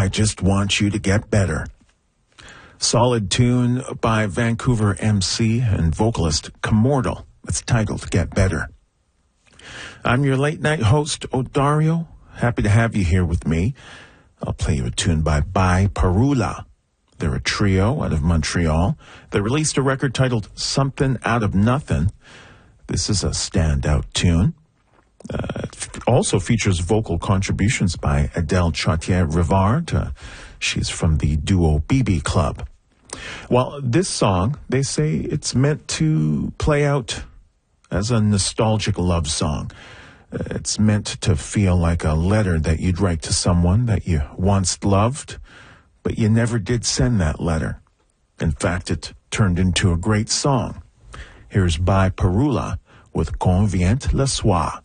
I Just Want You to Get Better. Solid tune by Vancouver MC and vocalist Camordle. It's titled Get Better. I'm your late night host, Odario. Happy to have you here with me. I'll play you a tune by Parula. They're a trio out of Montreal. They released a record titled Something Out of Nothing. This is a standout tune. It also features vocal contributions by Adele Chautier-Rivard. She's from the duo BB Club. Well, this song, they say it's meant to play out as a nostalgic love song. It's meant to feel like a letter that you'd write to someone that you once loved, but you never did send that letter. In fact, it turned into a great song. Here's Parula with Quand vient le soir.